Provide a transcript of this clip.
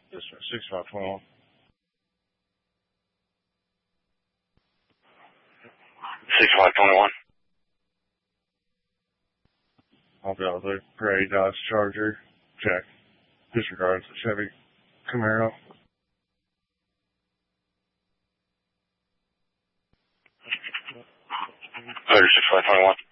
Yes, sir. 6521. I'll be out the gray Dodge Charger. Check. Disregards the Chevy Camaro. 6521.